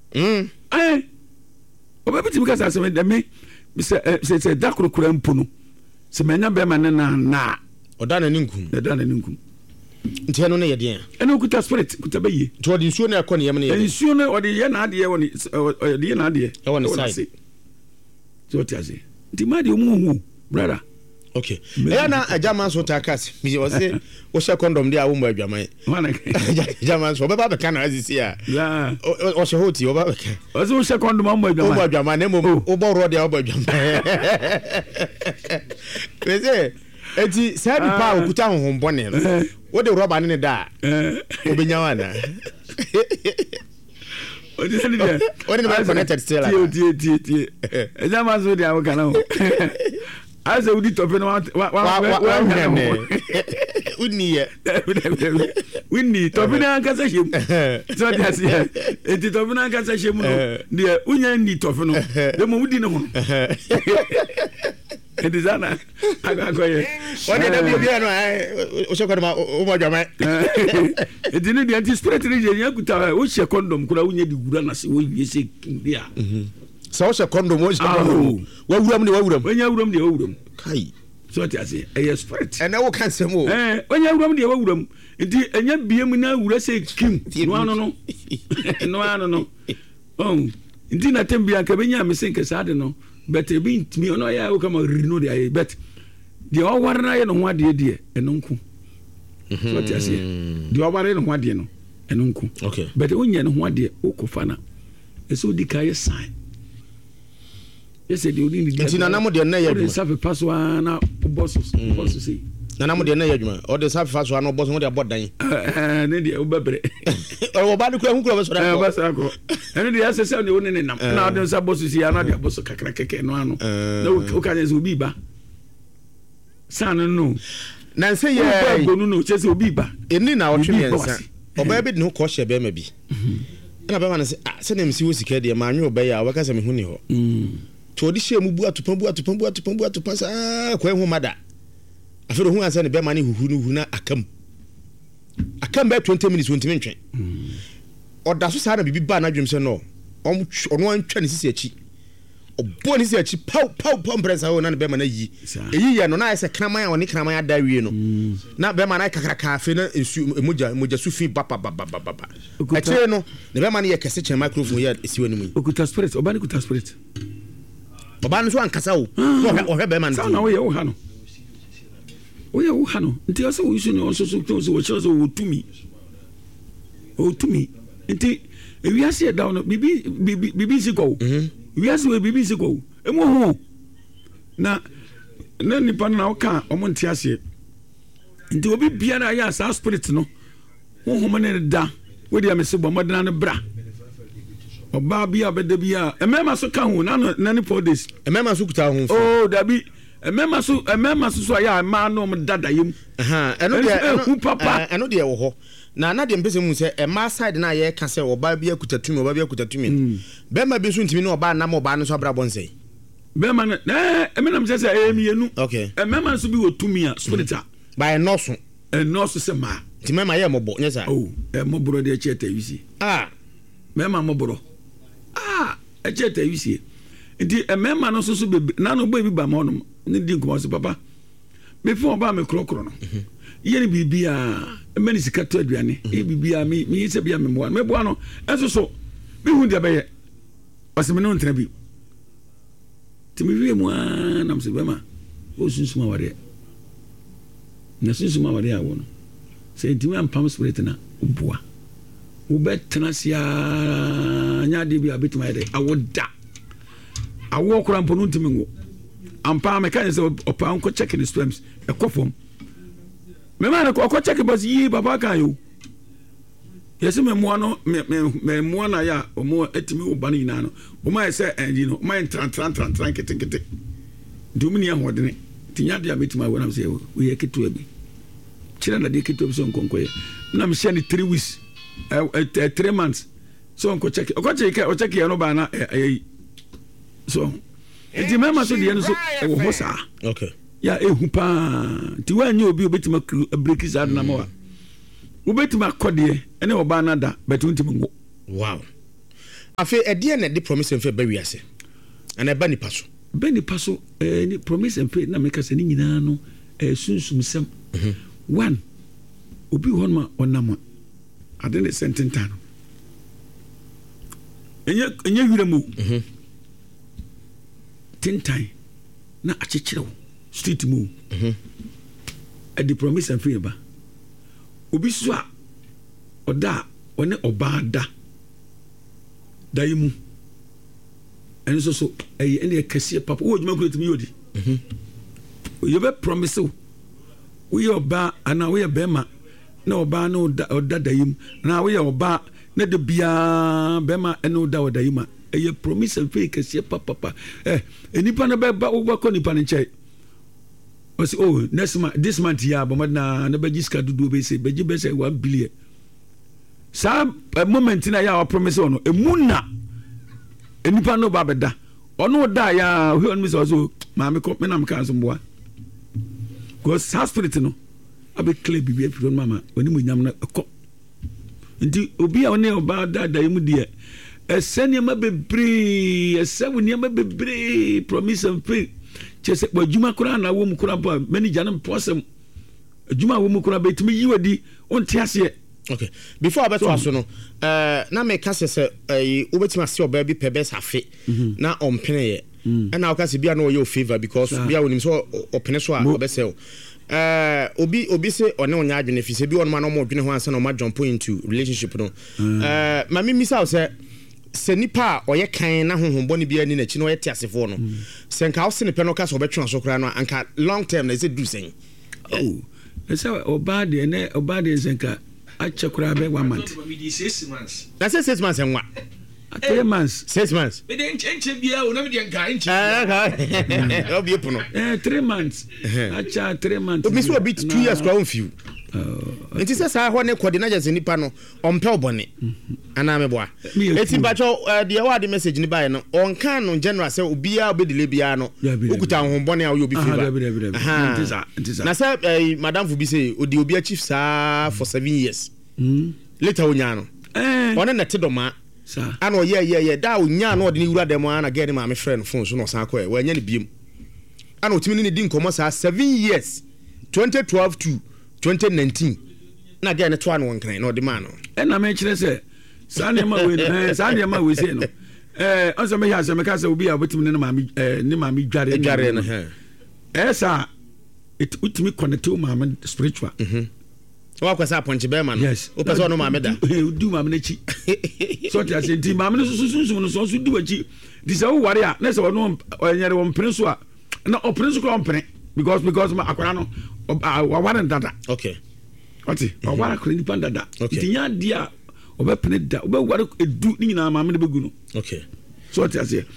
obetimi ka sa me dem se da krokura mpo no se manya be ma ne na oda na ninkum nti eno na ye den eno kuta spirit kuta baye to odi nsuo na ekọ ne yem na ye nsuo na odi ye na ade woni odi ye na ade e woni side so tiaze nti ma de omu brother okay na ajama so takas mi o se o she condom dia wo mo adwaman ajama so baba be kana azisi a o she hoti o baba be o se o she condom mo adwaman na mo o bo ro dia o bo adwaman kwese eti sabi pa okuta honhom bone no wo de roba ne da obenya wana o de dia o de be connected still tie ajama so dia wo kana asa udi tope no wa unni tope na kasa shem so dia sia eti tope na kasa shem no dia unya ni tope no de mo udi no ho eti sana akoye woni da bi no o se ko ma o mo jama eti ni dia spirit ni je yakuta o she condom kura unya di gura na se wo yese dia so she condom o she condom wa wuram de kai so ti ase spirit and wo kan sem o onya wuram de wa wuram nti enya biem na wura se kim no ano no nti na tembia ka benya mesenke saade no but e bi ntimi ono ya wo kama rino de aye but de o ware na ye no ho ade de eno nku so ti ase de o ware no ho ade no eno nku okay but onya no ho ade o kofana eso di kai sign yes de odi ni nti na namo de na ya adwuma safe paswa na bosses say na namo de na ya adwuma o de safe paswa na bosses mo de abodan ne de o bebre o ba de kura hu kura be so da ba sa ko ene de asese ne woni ne nam na de sa bosses ya na de bosso kakra keke no ano na o ka nze obi ba san no na nse ye ba gonu no chese obi ba eni na o twe yensa o ba bi de ho ko hye be ma bi na ba ma na se na msi wo sika de ma anwo ba ya wa ka se me hu ni ho to odi hye mu bu atupa sa kwa hu mada afero hu ansa ne be ma ne huhu na akam ba 20 minutes wonti mentwe oda so sa na bibi ba na dwem se no ono antwa ne sisi achi obo ne sisi achi pau mpresa ho na ne be ma na yi eyi ye no na ese kraman a oni kraman ada wie no na be ma na kakaka afe na ensu emoja su fi ba ache no ne be ma na ye kese chen microphone ya esi wani mu okuta spirit obani kuta spirit obani so ankasa o o be ma na wo ye wo ha no nti ase wo isu no so wo chere so wo tumi nti ewiase e down no bibi siko wiase we bibi siko emo ho na nipa na oka omo nti ase nti obi bia na ya sa spirit no ho ne da we dia mese bo modena ne bra oba bia beda bia emema so ka ho na ni 4 days emema so kuta ho oh dabi emema so ya ma no dada yim eno de wo ho na de mpese mu se ema side na ye ka se oba bia kutatumi be ma bi so ntimi na oba na ma oba no so abra bonsai be ma na emena mse se emienu okay emema so bi wotumi a spirita by noso enoso se ma ti mema ye mobo nyesa oh moboro de cheta wisi mema moboro cheta wisi nti mema no so be na no bo bi ba ma no ni di nko so papa me fo ba me krokro no ye ni bibia mani sikato aduane e bibia me se bia me mo no enso so me hu dia be ye ose me no ntra bi ti me wie mo na me se be ma o sunsuma ware na sunsuma ware a wo no se ntimi ampam spirit na oboa wo betena sia nya de bia betima ye awoda awo kora mpo no ntimi ngo ampa me kan se opa nko check in the sperms e kofom me ma na ko check boss yi baba kan yo yesi me mo no me mo na ya o mo etimi oba ni na no o ma se enji no ma tran kete dumuni ya hodene tinya de abetima wo na se wo ye ketu abi kira na de ketu so nkonko ye na me share ni 3 weeks 3 months so nko check o check ya no ba na so enti mema so de no so wo ho sa okay ya ehu pa ti wanyi obi obetima break is ad na ma wa obetima kode ene oba na da betu ntimi ngo wow afi edie na de promise and faith ba wiase ana ba nipa so ni promise and faith na make say ni nyina no sunsum sem one obi hon ma onama ade ne sententa no enye wiremu tintan na achecherew street mu the promise and faith ba obi so a oda one oba da yimu enso so ene kase papa wo djuma kuro timi yodi you be promise we oba ana we bema na oba na oda da yimu na we oba na de bia bema ene oda oda yima eye promise and faith kase papa enipa na be ba wo ko nipa ne nche was next month this month ya but na bajiska dudu be say 1 billion sa moment na ya promise ono emuna enipa no ba beda ono da ya we on me so ma me ko me na me kan so mboa go sa spirit no abe clay bibia fi mama oni mu nyam na ko ndi obi a one oba da yimu de esene ma bebre esewuni ma bebre promise and faith chese wajuma kura na wo mu kura ba manager na posem adwuma wo mu kura ba timi yiwadi on tiase. Okay, before I bet to aso no na me ka se obetima se oba bi pebe safe na ompene ye na o ka se bia na o ye favor because bia wonim so opene so a obese obi se one onya adwene fi se bi on ma no mo dwene ho ansa na o ma jump into relationship no ma me misa se nipa oye kan na honhombo ne bia ni na chi no yete asefo no se nka o se ne pe no ka so obetwe so kra no anka long term na se do sen se obade ne obade zenka ache kura be 1 month we 6 months na 6 months enwa 3 months 6 months we dey enche bia o na me dey nka enche obi epuno 3 months acha 3 months obi so obi 2 years kwa onfiu nti se sa ho ne coordinator nipa no ompe obone ana me boa eti bacho de wa de message ni bae no on kan no general se obi a obedile bia no okuta honbone a obi favor na se madam fu bi se odi obi a chief sa for 7 years later onya no on na tidoma ana ye da onya no de ni wura dem ana get ma me friend phone so no san ko wa nya ne biem ana otimi ni di nkomo sa 7 years 2012 to 2019 na get ne to an won kan no de man no na me kire se sane ma we say no onso me ya se me ka se obi a botim ne ma mi dware no esa utimi connect to ma spiritual wa kwa sa ponche be man o pese no ma me da du ma me na chi so ti ase ti ma me so no so du achi di se wo ware a na se wono nyare wo mpene so a na opene so ko mpene because ma akwara no wa ware dada okay oti wa ware akora ni pandada ti nya dia obepene da obeware edu ni nyina ma me ne begu no okay so ti ase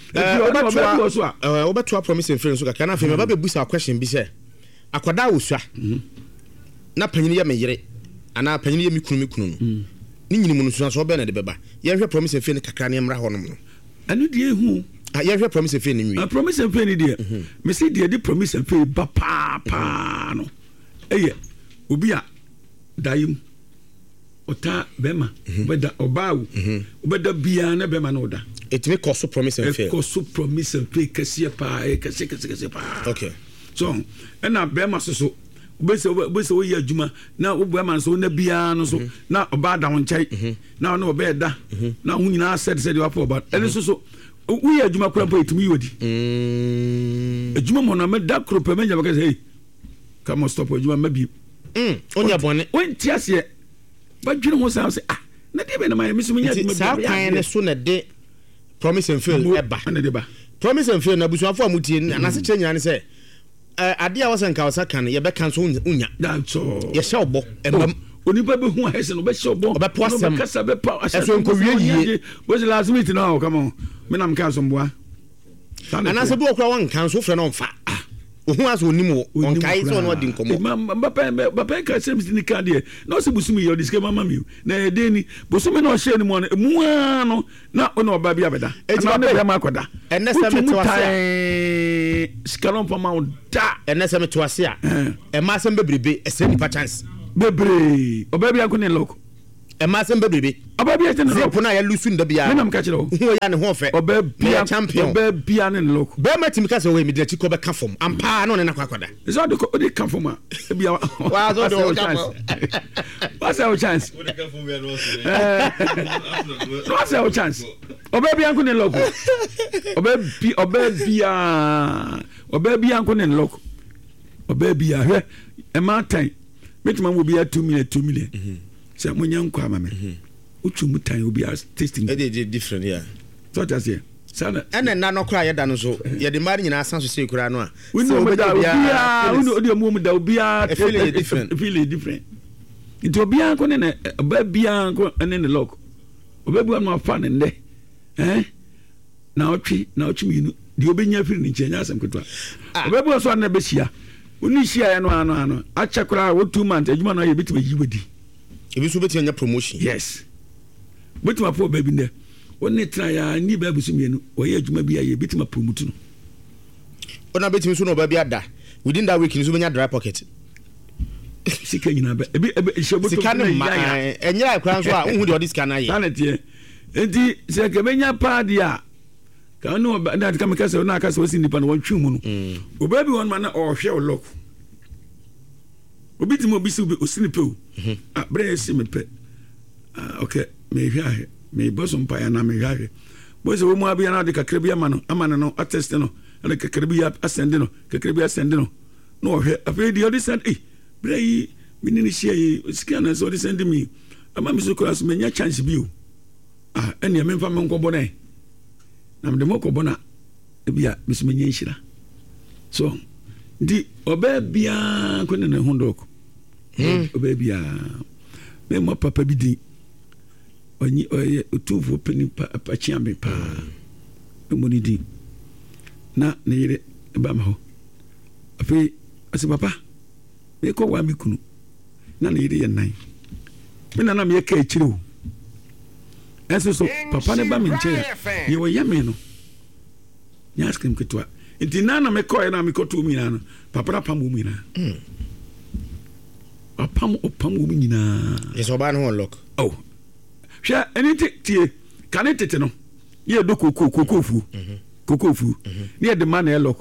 obeto promise friend so ka na fe me ba bebusa question bi se akwada wosua na panyini ya meyere ana panyini ya mikunu no ni nyini mu no so be na de beba ye hwe promise friend kakra ne mra ho no no anu die hu ye hwe promise friend ni wi promise friend die me say die promise friend ba pa no eye obi a dayim ota bema beda obawu beda bia na bema na oda etime koso promise and faith koso promise and faith kase pa kase pa okay so na bema so obese wo ye adwuma na wo bema so na bia no so na oba da won chai na no oba da na hu nyina said you apo about ele so wo ye adwuma kura po etimi yodi adwuma mo na me da kro pe menja baka say hey come stop adwuma mabi onya bone won tiase ba dwene ho sa say na de be na my misu nya adwuma sa kan ne so na de promise and faith eba na de ba promise and faith na busuafo amutie na se kyenya ne say ade a wasanka wasaka ne ye be kan so unya that's all ye hye obo embam onipa be hu ahese no be hye obo be po asem kasa be pa eso nko wie was last week now come on me nam ka so mboa ana se bi okura wan kan so frɛ no mfa ohu aso onimo on kai so no di nkomo baba ka se mi ni ka de na o se busumi yo diske mama mi na e de ni busumi na o hye ni mo mu ano na ona oba bi abeda na na ya makoda enne se me to ase skalon pa ma da enne se me to ase a e ma se bebrebe e se nipa chance bebre oba bi akune loko ma sem bebebe oba bia te no po na ya lusu nda bia me nam ka kire o ho ya ne ho fe oba bia champion oba bia ne lock be matimi ka se we mi de chi ko be ka fom ampa na na kwakwada so de ka fom a bia wa so de chance what's our chance What the for we no what's our chance oba bia nko ne lock oba bia nko ne lock oba bia hwe e ma tan metima mo bia 2 million say mo nyan kwa mame uchu mutan obi as tasting e dey different yeah so just here sana ene na no kra ye da no so ye de mari nyina asan so say kra no a we know me da bia we know odi mo da bia feel different it obia ko ne ba bia ko ne ne lock obabu am afa ne nde na otwi minu di obenya firi ne nchenya asem ketwa obabu so na be hia oni hia ya no ano acha kra wo 2 months ejuma na ye bitima yiwedi ebi so betia nya promotion yes bitima po baby nde woni tra ya ni babu so mienu oye ejuma bia ye bitima promote no ona betimi so no ba bia da within that week ni so benya dry pocket sika nyina ba ebi sheboto sika ne ma enyira kra so a unhu de odi sika na ye sanete enti se ke benya pa dia ka no na ka me ka se na ka se wasi nipa no wantwi mu no obabi won ma na ohwe o lock obi timo bi se osini pe o bre se me pe okay me hwa me boso mpa ya na me hwa bo se wo mu abia na de kakra bi ama no attest no na kakra bi asende no no ohwe afei di odi send bre yi minini share sika na so odi send me ama mi so kura so menya chance bi o ene me mfa me nkobo na na mde moko bona bia misumenya nshira so ndi oba bia ko ne hundoko oba bia me mo papa bi di onyi oye otuvu pani pa chiambe pa mo ni di na ne yire ba ma ho afi asi papa me ko wa mi kunu na ne yire ye nan me na me ka echire o eso so papa ne ba mi nche ye wo yame no nya askem ketwa nti na me ko na me ko to mi na no papa na pam mi na opam mi nyina yeso ba no lock oh hwa anything tie kan tete no ye do kokofu ne de man e lock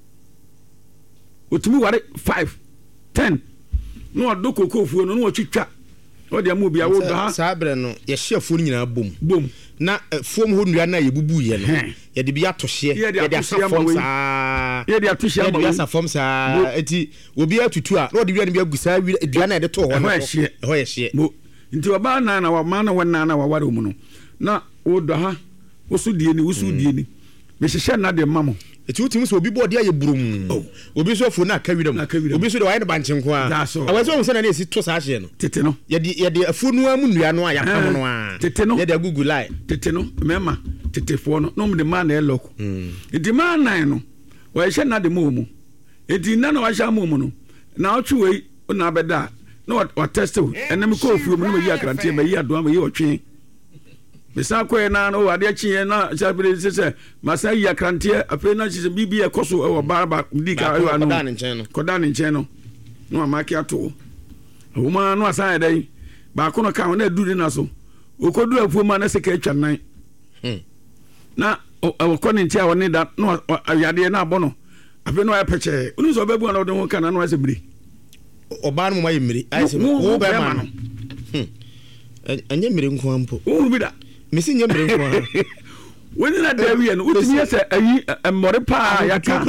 otumi ware 5 10 no do kokofu no twitwa o de amu bia wo da sabre no ye hyefu nyina bom na fuom ho nua na ye bubu ye no ye de bia tohye ye de asafom sa ye de atohye ma ye asafom sa eti obi atutu a no de bia ne bia gusa dua na ye de to ho no ho ye hye nti oba na wa ma na wona na wa ware mu no na wo do ha wo so die ni wo so die ni me hyehye na de mamo eti utim so obi body aye burum obi so fo na kawiram obi so de wayne banche nko a awazo so na na esi to sa hye no tete no ye de afu nu amu nua no a ya pam no a tete no ye de google lie tete no mema tete fo no me de man na lock edi man nan no wa hye na de mu edi na wa hye mu no na otwe na beda na wa test enem ko ofu mu no yi akrante ba yi ado ma yi otwe bisa ko na no ade chi na sabire se masa yi akrante afi na chi bibi e koso e wo barba ndika ayo anu koda ne nchen no no amaki ato wo ma no asan dai ba ko no ka na duri na so okodu afu ma na se ka atwa nan na o ko ne ntia woni da no ayade na abo no afi no apeche unu so bebu na odon ka na no ase biri oba no ma yemiri ai se wo be ma no anye mire nko ampo wo bi da misi nye mire nko ha woni na da wi no utimi ese ayi mmore pa ya ka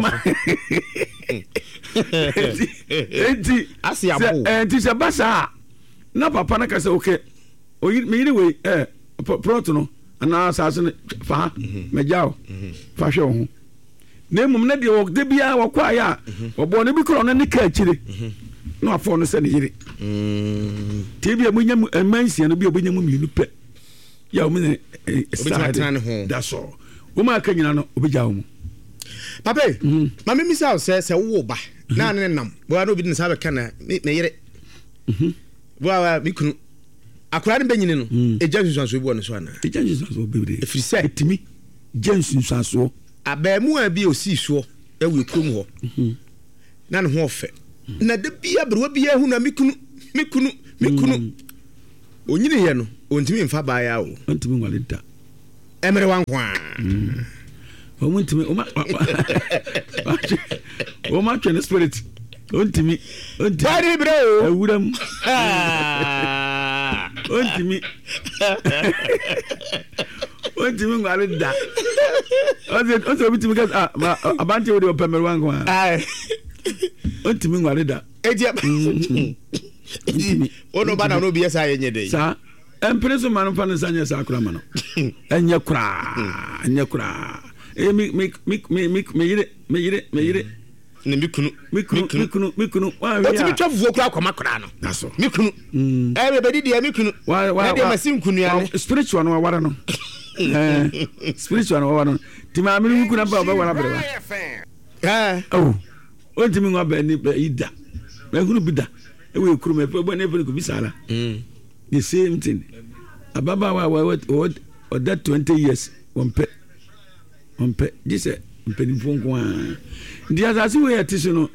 enti asi abo enti se basa na papa na ka se okay oyi me yiri we proto no ana asase ne fa megao fa hwe ho na emum na de wo de bia wo kwa ya obo ne bi kro no ne ka akire no afọ no se ne yiri te bia munya mansia no bia obonya mu mienu pe ya o me that's all wo ma ka nyina no obegya wo mu papa ma me misa se wo ba na ne nam bo na obi din sa be kana me yire bo wa mi kunu akura ne benyine no eja nsunso bi won so ana eja nsunso bebre efiri se etimi nsunso abamu a bi osi so e we krom ho na ne ho ofe na de bia bro bia hu na mi kunu onyini ye no ontimi mfa ba ya o ontimi ngwale da emere wankwa ontimi o ma twene spirit ontimi bari bro awuram ontimi ngwale da onse obitimi ka abante wo de opemere wankwa ontimi ngwale da edia ono bana no biesa yenye dey sa empreso manu fa nsanya sa akura mano enye kura me yire ne mikunu wa ya ti bitwa fuo kura akoma kura no naso mikunu be di mikunu wa de masim kunu ya spiritual no wara no spiritual no wara no ti ma mi mikunu ba wara brewa ontimi ngwa ba ni ida me hunu bida we kuru me pe ne pe ko bisala the same thing ababa wa that 20 years wonpe this mpenifo nko a ndi asase we yatiso no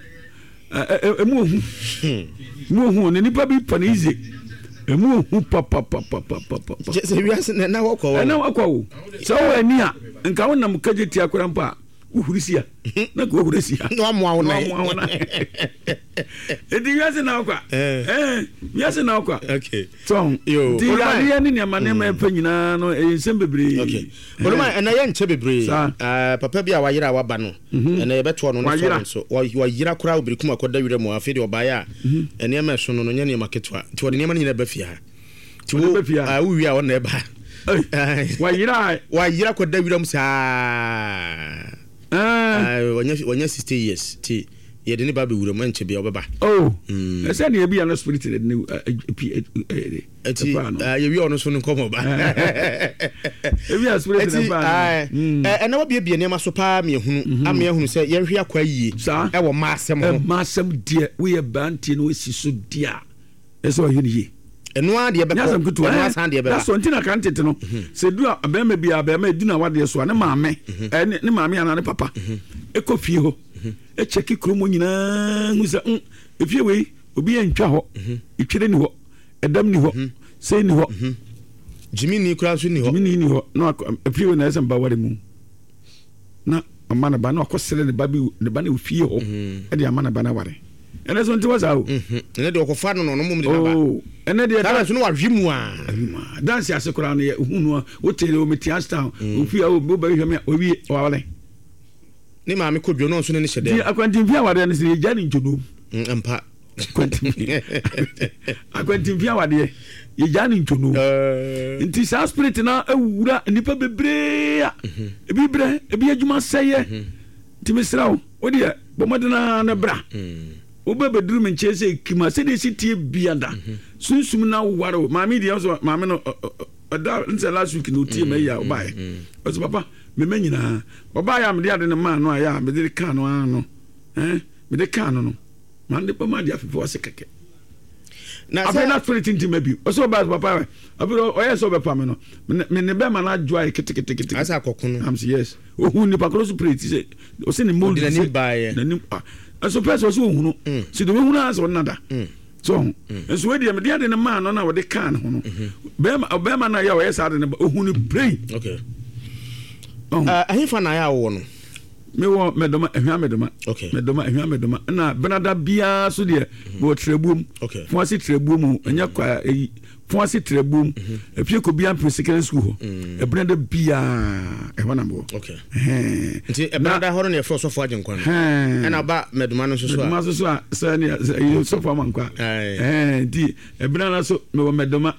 emu hu ne nipa bi pa na ize emu hu papa se wiase na wakwa so we ni a nka wonam kageti akora mpa uhurisia na ko uhurisia no amwa wona wiase na wakwa wiase na wakwa okay so yo di ya ni amanema epa nyina no ensem bebre okay oluma na ye nche bebre papa bi a wayira waba no na ye beto no no so wayira kura obirikum akoda wire mu afede obaya ene ma so no nya ne maketwa ti wode ne ma nyina bafia ti wo wi a wona eba wayira akoda wire mu sa wanya 60 years ti ye de ne ba be wure man che bia obeba ese ne bia no spirit ne ye wi ono so no komo ba bia spirit ne ba na wa bia ne ma so pa me hunu ame hunu se ye hwe akwa yie e wo ma asem die we ba ntie no si so dia ese wa yuni ye eno a de be ko eno asan de be ba so ntina kan tete no se du abema bia abema edina wade so ne maame ne maame ana ne papa ekofie ho e cheki kromo nyina ngusa efie we obi antwa ho itwere ni ho edam ni ho sei ni ho jimi ni kura so ni ho no efie we na ese mba ware mu na amana ba na akosere ne ba bi ne ba na ofie ho e de amana ba na ware ene so nti wasa o ene de okofa no no mum de baba ene de da so no wahwemu a dance asekora no hunu o tele o meti asta ofie o ba hweme o wie o wale ni maame kodwo no so ne hyede di akwantimfia wade ne se gya ni njono ampa akwantimfia wade ye gya ni njono nti sa spirit na awura nipa bebre ebi adwuma seye nti mesrawo odi bomodena na bra obebeduru me nchese kima se de sitie biada sunsum na waro maame di so maame no da nse last week no tie me ya obae oso papa me manyina obae am de ade ne ma no aya me de kan no ano me de kan no man de pama dia fefo se keke na se na spirit nti mabi oso obae papa abiro oyeso be pame no me ne be ma na joy kete asa kokunu am say yes ohun ni pakro spirit se o se ne mold na ni bae na ni so person so ohunu si do ohunu aso nada so so we de me de ne ma no na we de kan ho no be ma na ya we sa de ne ohunu brain okay ahifa na ya wo no me wo medoma ehwa medoma okay medoma na benada bia so de bo trebuom okay fo asi trebuom enya kwa fo asi trebuom efie ko bia pre secondary school ho e benada bia ehwa na bo okay nti e benada horo na e fo so fo agenkwa no na ba medoma no so so a sa ne so fo amankwa nti e benada so me wo medoma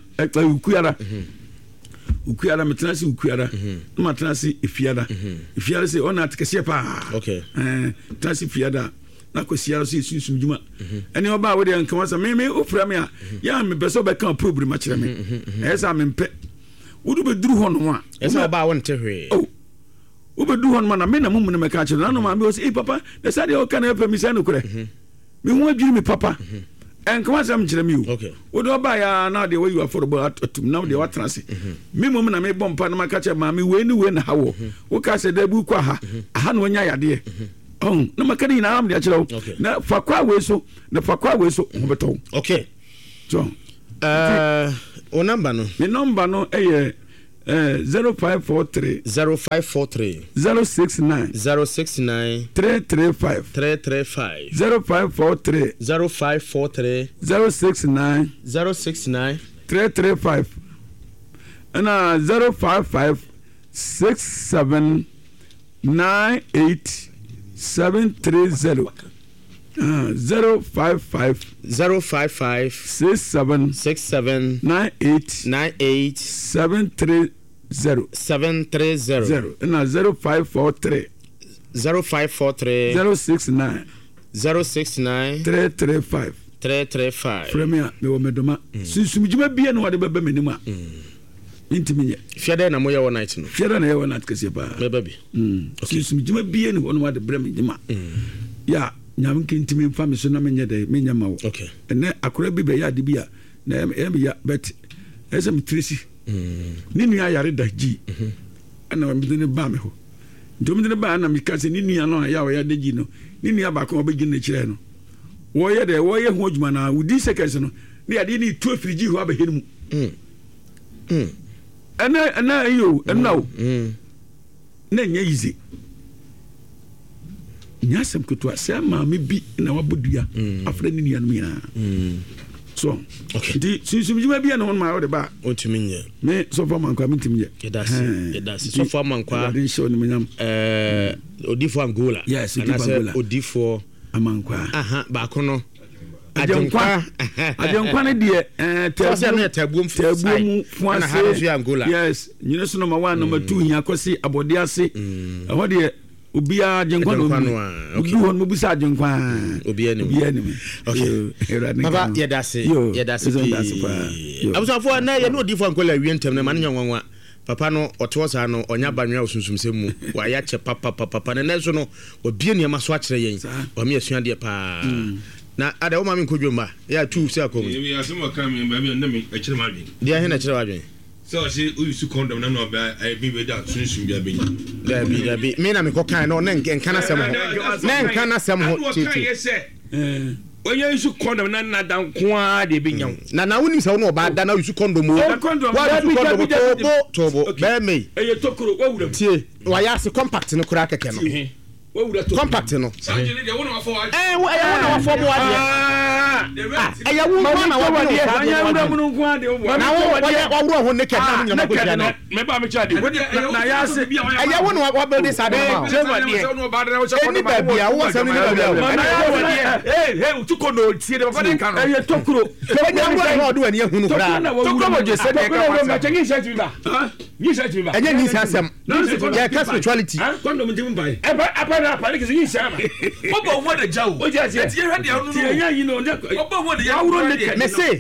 ukuara metanasi ukuara matanasi ifiada se ona atkese pa okay tanasi fiada na kwasiara so sunsun juma ene oba we de nkan wasa me ofra me a ya me beso be kan problem a kire me esa me mpe wudu be duru ho no a esa oba won tehwe wo be duru ho no na me na mum ne me ka kire na no ma be o say papa the say de o kan e pa mi say no kure me hu adwiri me papa en come am kire me okay wo do ba ya na de we affordable atum na de watrase me mum na me bompa na maka kire ma me we na hawo wo ka se da bu kwa ha no nya yade na maka ni na am de kire na fakwa we so ho beto okay so O number no. Me number no 0543 0543 069 069 335 335 0543 0543 069 069 335 and 055 67 98 730 055 055 67 67 98 98 730 730 and 0543 0543 069 069 335 335 Premier me wo medoma susumjuma bia no wade beba menima intimi fiada na moya one night no fiada na ye one night kase ba beba bi susumjuma bia no wono wade bra menima ya nyam kintimi mfa me so na menye de menya mawo okay ene akora bi be ya de bia na ya bet esem tresi ni nua yare da ji ana me ne ba me ho ntom ne ba na me kase ni nua no ya wo ya da ji no ni nua ba ko obegi na kire no wo ye ho adwuma na wudi seconds no ne ade ni tu afiriji ho abahenu mu ana ayo ana na nya yize nyasem kutu ase ma me bi na wabodua afra ni nua no ya so di susumjuma bia na won ma wode ba otumi nye me so for man kwa mintim nye yedasi so for man kwa den show ni menyam odifo Angola yes Angola odifo amankwa ba kono adenkwa ne de tabuom fuase Angola yes nyine so number 1 number 2 hia kosi abode ase ho de obia adenkwa no obi hon mo bisa adenkwa obia ni okay baba yedase abusafo na ye no odifo Angola wientem na man nyanwanwa papa no otosa no onya banwa osunsumsem mu wa ya che papa na so no obie ne ma so a kire yen wa me asua de pa na ada wo ma me nkodwomba ya tu se akomu ya asemo kan me ba me na me akire ma dwen dia he na kire wa dwen so she usu condom na no ba I be with that sunsun bia benya da bi me na me ko kan no na nkana sem ho na nkana sem ho titi onye usu condom na dan kwa de benya na wonim se wo no ba da na usu condom o wa usu condom tobo ba me eye tokoro wa wura tie wa ya se compact no kura keke no compact no sanjele de wona wafo wa wona wafo mo wa de wo na wa de anya wura mu nko de wo na wa wura ho ne keke no nyama ko dia no me ba me cha de na ya se wona wa build this ade ma je wa de ni ba bia wo se ni ba bia hey utuko no tie de ba de kan eye tokoro nya wura ho do ani ehunu kra tokoro mo je se de ka ma cha nyi shati ba nyi shati ba enye nyi asem ya ka spirituality kondo mjim bai na panic yin shama obo wo de jawo o je tie hwe de onu tie nya yin no obo wo de ya awro ne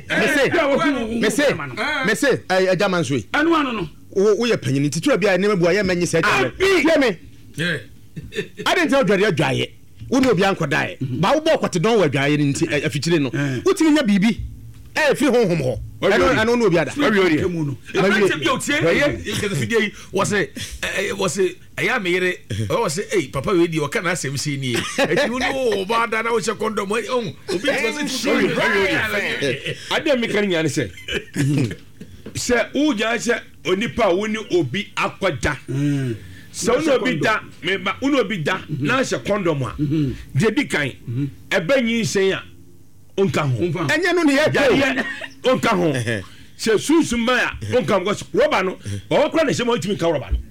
mese ajaman so yi anu anu no wo ye panyini titura bia ne mebu aye manyi se tie me ade ntia odware adwaye wo ne obi ankodae ba wo bo kwate don wa adwaye ni nti afikire no wotimi nya bibi fi honhom ho ano no obi ada awiori mu no ante bi otie ye ke fidie was aya meyere o se papa we di o kana asem si ni eti wo no ba da na wo che condom obi was ade mi kan nya ne se uja se onipa wo ni obi akwada so no obi da me ba uno obi da na se condom a de di kan ebe nyin sen a onka ho enye no ne ye onka ho se susuma ya onka go roba no o kra na se mo timi ka roba no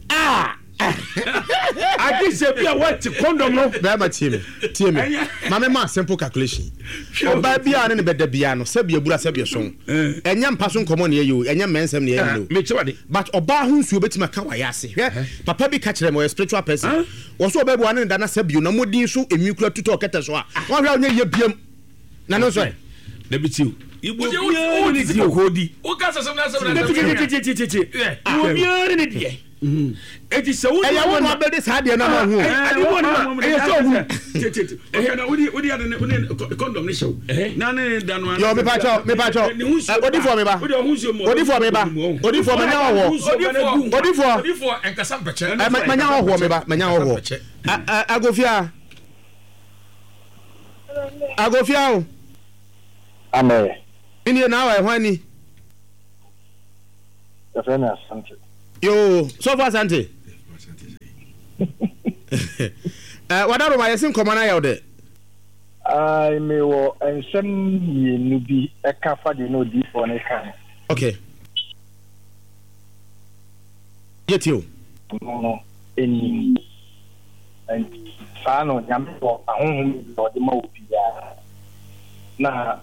adi se bia what condom no ba ma tie me mama ma simple calculation oba bia ne beda bia no se bia bura se bia so enya mpaso nkomo ne ye enya mensem ne ye no me chewade but oba ho nsuo betima ka wa yase papa bi ka kire mo spiritual person wo so oba bua ne da na se bia na modin so emi kura tuto okete so a wo hwa onye ye biam na no so na bitiu ibo o ni ti ko di o ka sasam na sasam na ti wo bia ne die eti se wo ya wo no be sa de na ma hu adi wo no e so hu o na odi ade ne condom ne show na ne da no yo me pa cho odi for me ba odi for me nya wo enkasa mpeche manya wo me ba manya wo agofia o Amen. Ini na wa hwani friend Asante. Yo, so far Asante. What are my sim command out there? I may wo ensem ye nubi ekafa de no di for ne kan. Okay. Get you. No eni. And sano nyame wo ahonhom do de ma obi ya. Na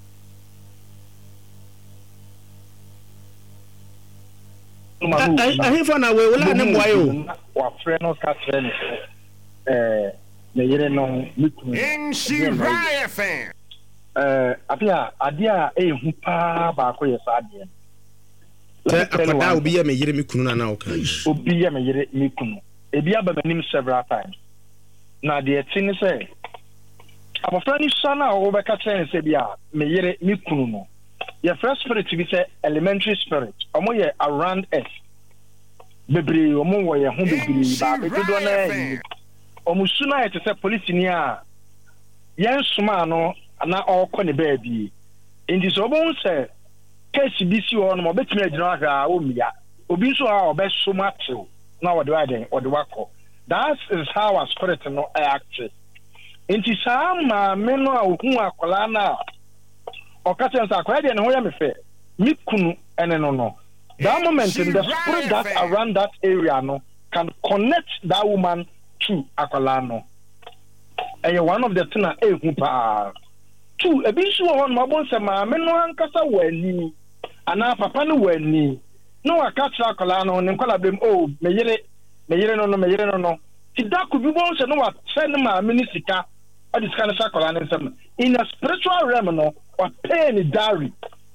I hear for now we will let them why you. Wa friend no ka friend me yere no mikunu Nshiraya fan apia adia ehu pa ba ko ye saade Te akwada obi ye me yere mikunu na o kan obi ye me yere mikunu ebi aba manim several times na de tin say abofra ni sana o be ka chen say bia me yere mikunu no your first spirit be say elementary spirit omo ye around us bebre omo wo ye ho bebre ba be do na omusuna yete se police ni a yen suma no na okọ ne baabi indi so bon se case bi si ho no mo betimi agina ha o mia obi so ha obesuma tew na wode waden wode wakọ that is how our spirit no act indi sama me no a ohu akola na okata nsa akola de ne ho ya me fe mi kunu ene no that moment in the spirit that around that area no can connect that woman to akwalano one of the thing ehu pa two ebi so won mabon se ma me no ankasa wani ana papa no wani no aka tra akwalano ne kwala bem me yere no ti da ku bi bon se no wa send ma me ni sika o di sika na akwalano nsem in a spiritual realm no wa pay ni dowry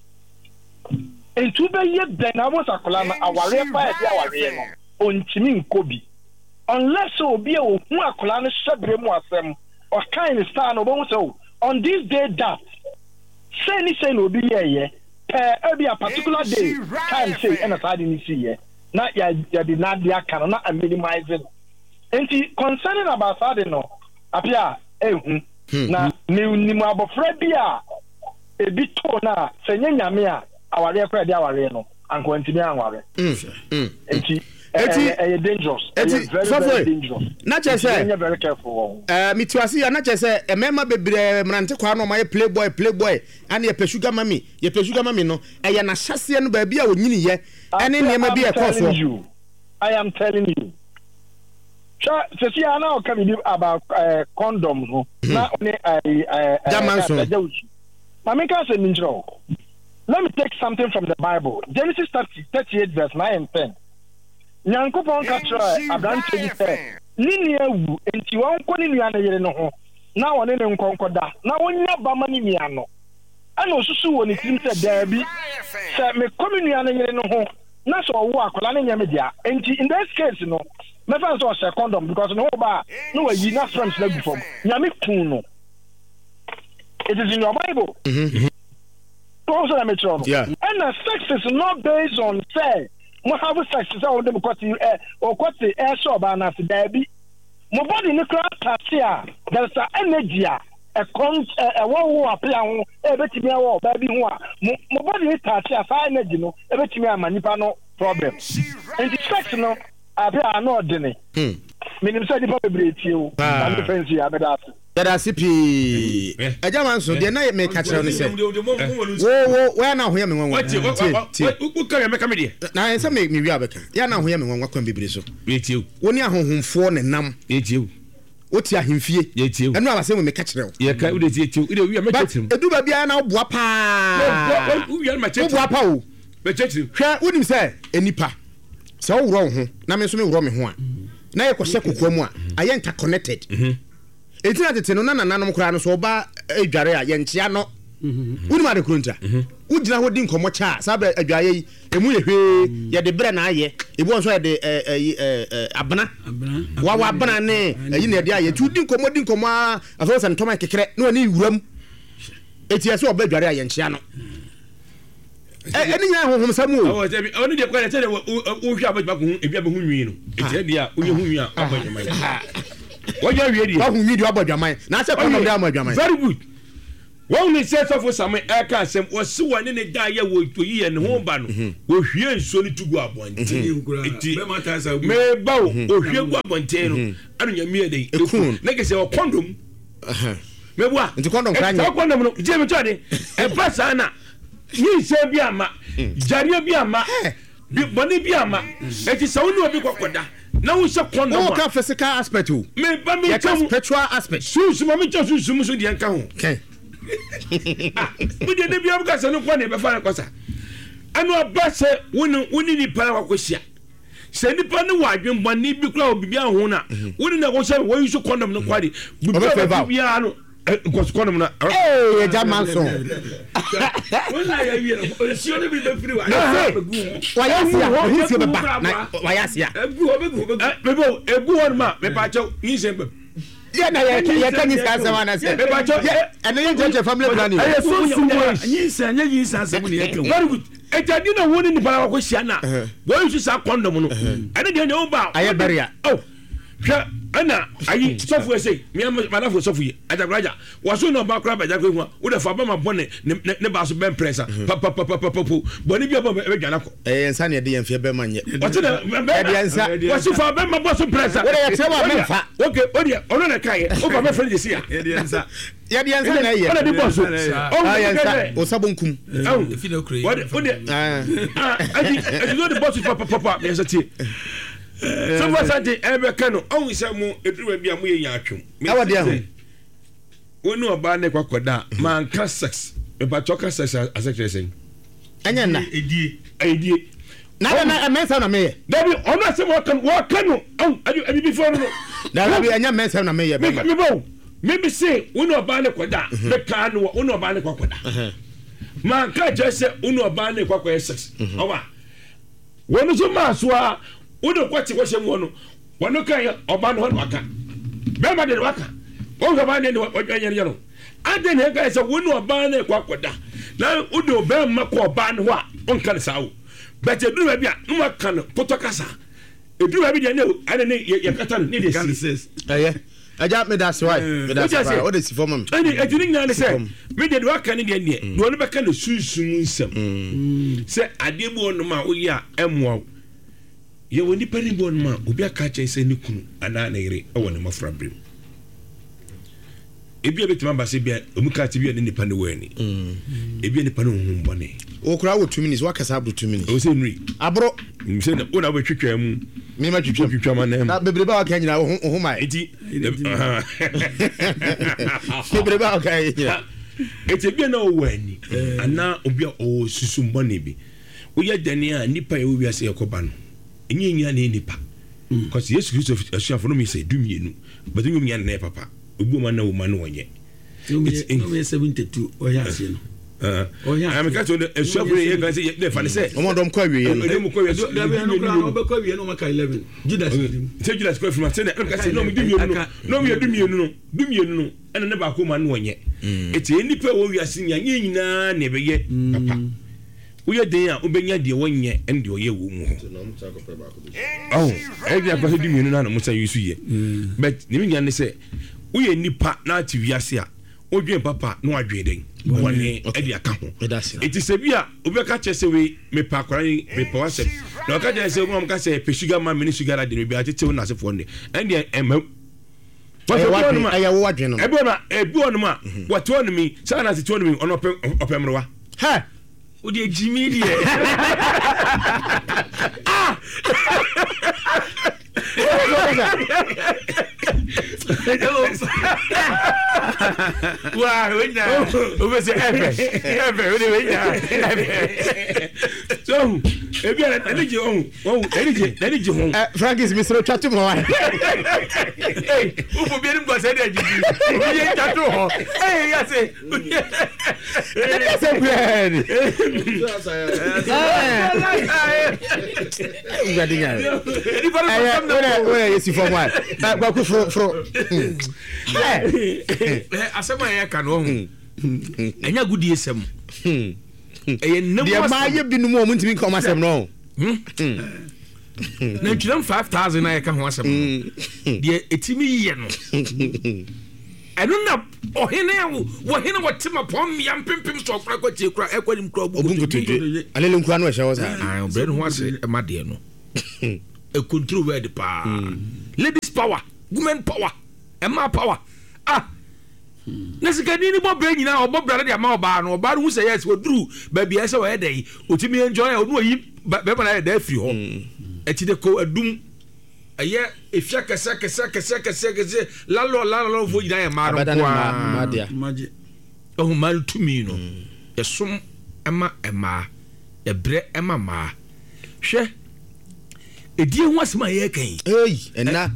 entu be ye den na bo akwalano aware pa e dia aware no ontimi nkobi unless obi e ohu akola no sebre mu asem or kind star no bo so on this day that say no obi ye be a particular day time say and aside ni see ye na ya did not dia kan na minimizing enti concerning about that no apia ehu na ni mu abofra bia e bi to na senye nyame a aware akra dia aware no anko ntimi anware enti dangerous. Very dangerous. Not just say, very careful. Me to see, not just say, a member be Mrante Kwano, my playboy, and your Peshuga mammy, no, and an assassin baby, I would need ye, and then there may be a cause. I am telling you. See, I now coming about condoms, not only let me take something from the Bible. Genesis 38, verse 9 and 10. Nyankopon ka tra abrante bi se nini awu enti won ko ni nua na yere no ho na won ne nkonkoda na wonya ba ma ni nua no ana osusu woni tim se daabi se me komi nua na yere no ho na so wo akola ne nyame dia enti in this case no me fa so se condom because no ba no wa yi na friends na gu fom nyame kun no it is in your Bible also na me tro no and sex is not based on say mo have sex is all them kwati or kwati so ba na se dabi mo body ni kra tasia there's an energy a wo apia ho betimi awo ba bi ho a mo body ni tasia sa energy no betimi amanipa no problem and the sex no apia no ordinary minim say dipa bebreti o and defense ya beda Dada sipi. Ajaman so de na me ka kire no se. Wo na hoya me nwanwa. Wo ka me ka me de. Na se me wi abeka. Ya na hoya me nwanwa kwan bibire so. Yetie. Wo ni ahohomfo ne nam. Yetie. Wo ti ahemfie. Yetie. Enu aba se me ka kire wo. Ye ka wo de yetie. Wo de wi me chetim. Edu ba bia na wo boa pa. Wo wi me chetim. Wo boa pa wo. Me chetim. Hwe wonim se enipa. Se wo wuro ho na me so me wuro me ho a. Na ye kwose kokwa mu a. Aye interconnected. Etina tete no na nanom kra no so ba adware a yenchia no woni ma de kronta wugina ho di nkomo cha sabe adwaye emu ye hwe ye de bre na aye ebu onso ye de abana wa abana ne ayi na de aye tu di nkomo aso san toma kekere no ni wuram etia so ba adware a yenchia no eni nya honhom samu o oni de kwa tete wo hwe abadwa ko ebi abehu nwi no etia dia wo ye hu nwi a abadwa what you ready? How you need your abadwaman? Na se kono dey abadwaman. Very good. wɔn ni sɛ sɔfo sami ɛka asɛm wɔsi wɔn ne da yɛ wɔ yi yɛ ne ho ba no wɔhwie nsuo ne tugu abɔnten eti mɛba o ohwie gu abɔnten no ɛna nyamia de ekun ne kese wɔ kɔndom mɛbua nti kɔndom kra nyɛ kɔndom no jɛ mi tɔ de ɛba saa na yi nsɛm bi ama jareɛ bi ama bɔnne bi ama eti sɛ wɔn ni obi kɔkɔda na wo hyɛ kɔndom a wɔka physical aspect o mɛba mi kyɛn spiritual aspect sunsun mi kyɛn sunsun so deɛ nka ho mo de bi abuka sɛ no kɔ ne bɛfa ne kɔsa ɛno aba sɛ woni nipa na wakɔhyia sɛ nipa ne wɔ adwenbɔne bi kora wɔ biribi aho na woni na wɔhyɛ wɔyi so kɔndom no kwade biribiara no nkɔso kɔndom no ɛgya ma so wayɛsia bɛba na wayɛsia ɛgu hɔ no ma mepaakyɛw yinsɛm bɛm yɛ na yɛka nyi sika asɛm ana sɛ ɛno yɛ nkyɛkyɛ family planning ɛyɛ so sumo nyinsa nyɛ nyinsa asɛm ne yɛka very good ɛtadi na wɔn ne nipa na wakɔhyia na wɔyi so saa kɔndom no ɛne deɛ ne wo ba ayɛ bɛria hwɛ ɛna ayi sɔfo ɛsɛ madafo sɔfo yi ajagraja waso na ɔba kora bɛgya ko wo de fa ba ma bɔ ne ba so bɛn prɛsa papapapapapo bɔne bi ɔbɔ bɛdwa nakɔ ɛyɛ nsa ne ɛde yɛn fie bɛma nyɛ wɔte na ɛde nsa wɔsi fa bɛn ma bɔ so prɛsa wo de yɛ kyerɛ wa mɛmfa okay ɔdeɛ ɔno na ka yɛ wo ba mɛ fɛn de si ya yɛde nsa na ɛyɛ ɔna de bɔ so ɔyɛ nsa o sabo nkum wɔde ɛdi de bɔ so papapapa yɛ sɛ tie sọfọ sante ẹbẹ kẹ no ọhún sẹ mo eduruma bi a mo yẹ yàn atwom. ẹwọ di ẹhún. wọn ní ọba ne kọkọ da máa nka sex ìpàtọ́ ka sex asẹ́kẹ̀rẹ́ sẹ́yìn. ẹnyẹ nna. edie. na mẹ́sàn-án na mi yẹ. dabi ọ̀nà àṣẹ wọ́n kẹ́ no ọ̀hún ẹbí bí fọ́ọ̀rọ̀ no. dabi ẹnyẹ mẹ́sàn-án na mi yẹ. mi bọ̀ mi bi se wọn ní ọba ne kọ da bẹ kaa no wọn ní ọba ne kọkọ da máa nka jẹ sẹ wọn ní ọba ne kọkọ yẹ sex ọba wọn ní so máa so a. Udo kwati kwa shemu wano wanuka ya obano wano waka bema de waka wonga bane ni wanyanya yano ade ne ga esa wonu obane kwa koda na udo bema kwa obane wa onka ne sawo but edu ba bia no waka no potokasa edu ba bia ne ane ne yakata ne de si aja me da swai o de si form am ani ejuni nya ne se me de waka ne de ne no ne beka ne sunsun nsem se ade bu onu ma oyi a emwo yɛ wɔ nipa ne bɔ no ma obi aka kyɛn sɛ ne kunu anaa ne yere ɛwɔ ne mmɔfra berɛ mu ebi a bɛtumi aba sɛ bia ɔmu ka te bi a ne nipa ne wɔ ani ebi a nipa ne honhom bɔne wɔkora wɔ 2 minutes wakasa aboro 2 minutes ɛwɔ sɛ nnuri aboro sɛ na wona wobɛtwitwa mu mema twitwa ma na mu bebrebe a waka nyina wo ho ma enti bebrebe a waka nyina enti ebi a na ɔwɔ ani anaa obi a ɔwɔ susum bɔne bi woyɛ dane a nipa a ɛwɔ wiase yɛkɔba no enye nya ne nipa because Yesu Kristo asuafo no mi say dumienu but nyom nya ne papa obu ma na wo ma no wonye it's 72 oya ase no I'm catch on asuafo ye kan say dey fa ne say omodom kwa wiye no dem kwa wiye so da be no kra obekwa wiye no maka 11 Judas say Judas kwa from say na say no mi dumienu no ena ne ba ko ma no wonye eti nipa wo wiase nya nyina ne be ye papa uye den a ubenya de wonye ende oye wo mu ho ebi akwa di mienu na no musa yusu ye but nimi nya ne se uye nipa na ati wiase a odwen papa no adwen den woni edi aka ho eti se bia ubeka chese we me pa kwara me pa wase na oka je se mo ka se pe sugar ma me ni sugar de bi atete wo na se fo ne ende emam ayawo adwen no ebi onu ma what one me say na se one me ono opemrowa ha o de Jimmy die Wow, wenya o se efe o de wenya so ebi ana je energy hon Frankis Mr. Chatu mo wa hey o fo bi ni go se de jiji o ye chatu ho hey ya se yesi for why ba ku fro asema ya ka no ho enya gudi esem nemu de ma ye bi numu o ntimi ka o masem no na ntwem 5000 na ya ka ho asem de etimi ye no ɛno na ɔhene wɔte mapɔn mmea mpempem so ɔkora kɔtie kora ɛkɔnim kora obunkotodwe alele nkura no ɛhyɛ wɔ saa ɔbrɛ no ho ase ɛma deɛ no ɛcontrol word paa ladies power women power ɛma power na sikani ni bɔ brɛ nyinaa ɔbɔ brɛ de ama ɔbaa no hu sɛ yes wɔduru baabi ɛsɛ wɔyɛ dɛ yi ɔtumi enjoy ɔno ɔyi bɛma na yɛ dɛ firi hɔ ɛti de ko adum ɛyɛ efia kɛsɛ lalɔ fo nyinaa yɛ maa no koaa ɔhu maa no tumi no yɛsom ɛma ɛmaa yɛbrɛ ɛma maa hwɛ edie ho asɛm a yɛka yi ɛna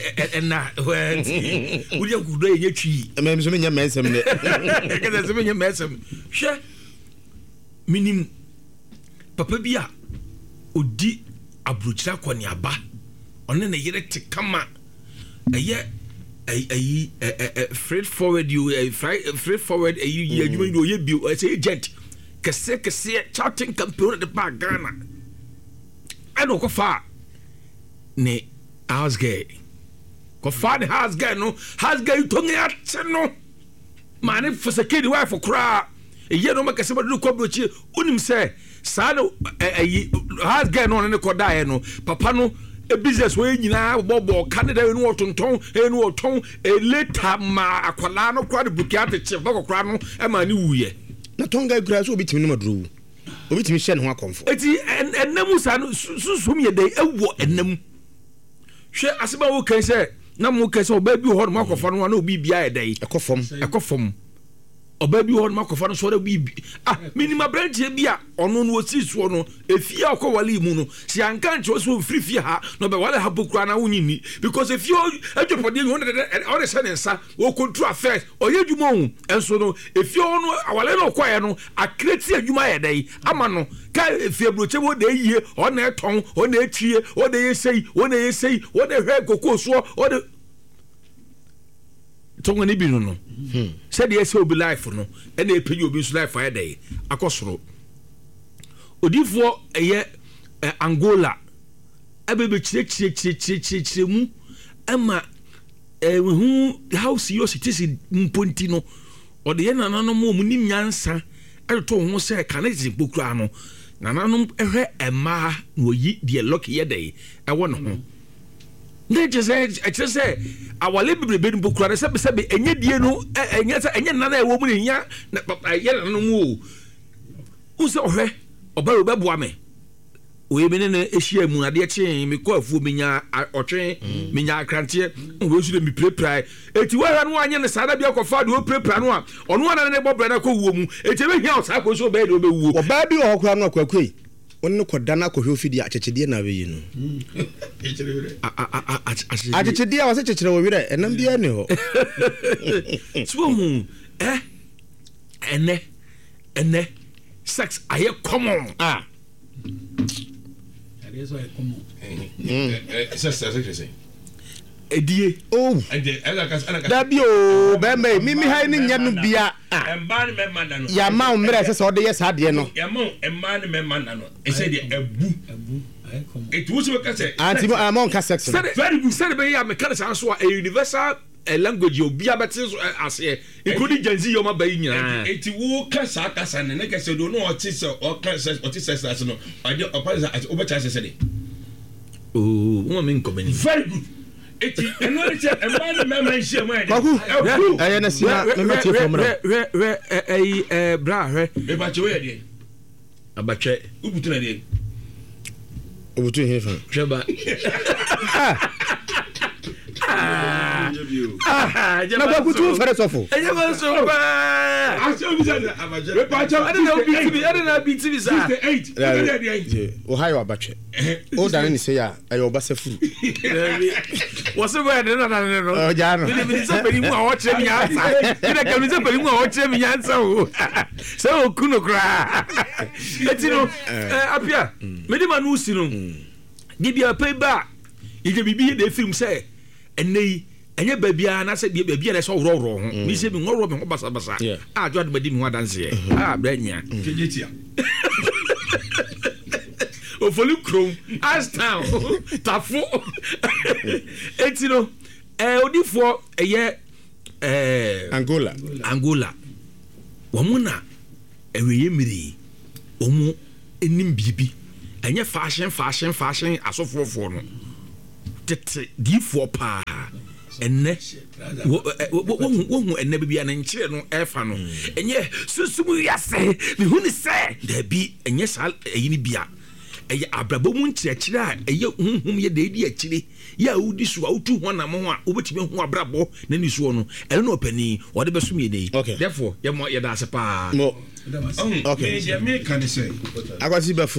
wodi akudo yɛ twi ɛmɛm so menyɛ mɛnsɛm ne kɛsɛ sɛ menyɛ mɛnsɛm hwɛ minim papa bi a odi aburokyira kɔneaba ɔne ne yere te kama ɛyɛ freight forward ayi adwuma yi ɔyɛ bio ɛsɛ agent kɛseɛ charting campaign de ba Ghana ɛna ɔkɔfa ne house girl kɔfa ne house girl no house girl tɔnge ate no maa ne fosake ne wife koraa ɛyɛ no makɛsɛ bɔde no kɔbrɔkyi wonim sɛ saa no house girl no ɔne ne kɔdaeɛ no papa no business wɔyɛ nyinaa bɔbɔ ka ne da ɛnu wɔtontɔn ɛnu wɔtɔn later ma akwalaa no koraa de bukia te kyɛ bɔkɔkoraa no ɛma ne wuyɛ na tɔnga kura so obi timi no maduro wu obi timi hyɛ ne ho akɔmfo eti ɛnam saa no susum yɛ dɛ ɛwɔ ɛnam hwɛ asɛm a wokan sɛ na mo kan sɛ ɔbaa bi wɔ hɔ nom akɔfa no na obi bia yɛ dɛ ɛkɔ fam ɔbaa bi wɔ hɔ nom akɔfa no so ɔda bi minim aberanteɛ bi a ɔno no wɔsii soɔ no efie a ɔkɔ wale mu no si anka nkyɛw sɛ ɔfiri fie ha na ɔbɛwale ha bokura na wonyi ni because efie adwapɔdeɛ ɔde hyɛ ne nsa wɔkɔntu affairs ɔyɛ adwuma ɔhu ɛnso no efie hɔ no awale no ɔkɔɛ no akreti adwuma yɛ dɛ ama no ka efie aburokyɛ wɔ de yie ɔna ɛtɔn ɔna etwie ɔna yɛ sei ɔna hwɛ kokoo soɔ ɔna tɔnga ne bi no sɛdeɛ ɛsɛ obi life no ɛna ɛpɛgye obi nso life ayɛ dɛ akɔ soro odifoɔ ɛyɛ Angola ɛbɛbɛkyerɛkyerɛ mu ɛma ɛhu house yɛ ɔsitisi mponti no ɔde yɛ nananom a ɔmu nim nyansa ɛtotɔ ho sɛ kanɛtisi kpokura no nananom ɛhwɛ ɛmaa na wɔyi deɛ lɔki yɛ dɛ ɛwɔ ne ho ne kyerɛ sɛ awale bebrebe no bokura no sɛbesɛbe ɛnyɛ die no ɛnyɛ nana ɛwɔ mu ne nya ɛyɛ nana mu o wo sɛ ɔhwɛ ɔbɛrɛ wobɛboa me oye me ne no ɛhyia mu adeɛ kyee mekɔ afuo menya ɔtwe menya akranteɛ wɔsu dɛ mepirapirae ɛti woahwɛ no woanyɛ ne saa da bia kɔfa de wɔpirapira no a ɔno ana ne bɔbrɛ no akɔwuo mu ɛti ɛbɛhia wo saa kɔ so ɔbɛyɛ de wobɛwuo ɔbaa bi wɔ hɔ koraa no akwakwei wɔne no kɔda no akɔhwɛ ofidi akyekyedeɛ na abɛyi no akyekyedeɛ a wɔsɛ kyekyerɛ wɔ werɛ ɛnam biara ne hɔ so wohu ɛnɛ sex ayɛ common edie dabi o bɛmɛ mimi ha ne nyɛ no bia yɛma wo mmerɛ ɛsɛ sɛ ɔde yɛ saa deɛ no anti ma ɔnka sex sɛde bɛyɛ a meka ne saa so a universal language obia bɛte so aseɛ including Gen-Z yɛ ɔma bayi nyinaa eti wo ka saa kasa ne ne kasa do no ɔte sɛ ɔka sex ase no ɔde ɔpa sɛ ɔbɛkyɛ sɛ de wo me nkɔmani very good eti ɛno ne sɛ ɛma ne mɛma nhyia mu kwaku ɛyɛ na sia mɛmɛtie fɔm na ɛyi bra hwɛ ɛbɛkyɛ wo yɛ deɛ abatwɛ wobutu na deɛ obutu he fa hwɛ ba na kwakutu fɛrɛ sɔfo ɛyɛ bɛ so paa asɛ obi sɛ abatwɛ ɛde na bi tv saa 68 o ha yɛ abatwɛ o dane ne sɛ ya ɛyɛ ɔbasa furu wɔse bɛ de na ne no ɔgya no mini sɛ pani mu a wɔkyerɛ mi nyansa mini kɛmi sɛ pani mu a wɔkyerɛ mi nyansa o sɛ oku no koraa eti no apia mede ma no usi no de bia pɛ ba yɛgye biribi de film sɛ ɛnɛ yi ɛnyɛ baabiara na sɛ baabi a ɛsɛ ɔworɔworɔ ho mi sɛ mi ŋɔworɔ mi ho basabasa a adwo ade bɛdi mi ho adanseɛ a brɛ nya ofoli kurom Ashtown tafo eti no odifoɔ ɛyɛ Angola wamuna eweye miri omu enim bibi enye fashion asofofo no tete difo pa enne wo enne bibia na nkyere no efa no enye susumu yase me huni se da bi enye sal eyini bia eye abrabo mu nkyerɛkyerɛ a eye hunhum ye deedi akyire ya udi so autu ho na mo a obetime ho abrabo na ni so no ɛno no pani wɔde beso me nei therefore ye da ase pa okay ya me kan say akwasi befo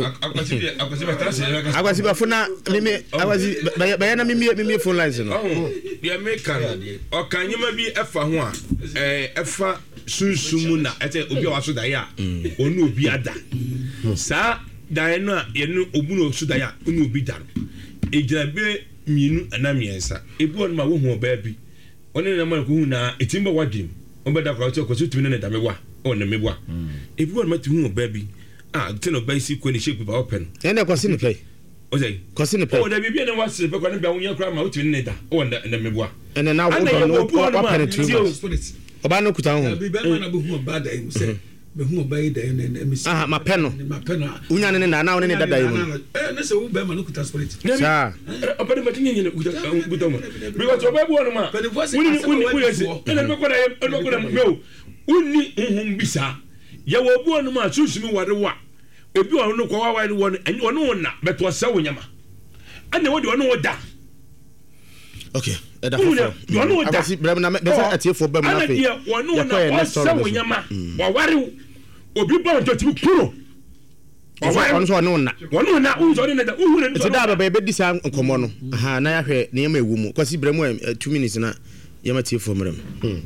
na mimi akwasi ba na mimi phone lines no ya me kan o kan nyima bi efa ho a efa sunsumu na ete obi a waso da ya onu obi ada sa dan no yenu obuno suda ya onu obi da no ejirabe mienu anamiensa ebu on ma wo hu oba bi one na ma ko hu na etimba wadim obeda kwa to ko sutumi na damewa on na mebwa ebu on ma tu hu oba bi tino ba isi ko ni shape ba open ene ko sini play o say ko sini play o da bibia na wase pe ko na bia wo nya kra ma utumi na da o na mebwa ene na wo ko no open tu oba no kuta ho bi ba na bu hu oba da im say me hu obai da ne me mapeno unya ne na one ne dada yimu ne se wo ba ma no kuta spirit sa opede ma tinye ne kuta mo because obai bu onuma uni yesi ene me ko da me uni nhum bisa ya wo bu onuma susumi ware wa ebi won no ko wa wa won ono na beto sa wonyama ane wo de ono da okay eda fo agasi brem na be sa atiefo ba mu na fe ya ko na sa wonyama wa ware obi ba to ti kuro on so no na unzo ne da uhure ti da ba be di sa nkomo no aha na ya hwe ne yema ewu mu kwasi brem 2 minutes na yema tiefo mrem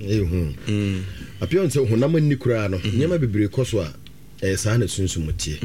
apion se honam ni kura no nyema bebre koso a sa na sunsum tie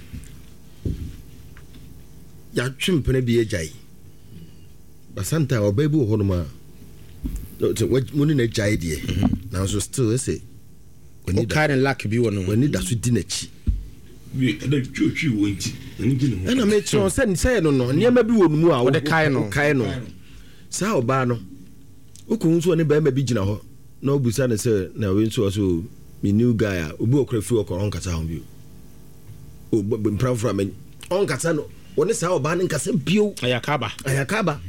ya twempene bi ejai basanta obabu ho no ma muni na ejai die na so still say o kind lack bi wono wani da so di na chi bi da twotwi wonti ani bi no na me tro se no nyema bi wonu mu a wo de kai no sa oba no ukun so ne ba ma bi gina ho na obusa ne se na we nso so me new guy a obi okra fi okoro nkata ho bi o mpramfra me on kata no woni sa oba ne nkasa bio ayakaba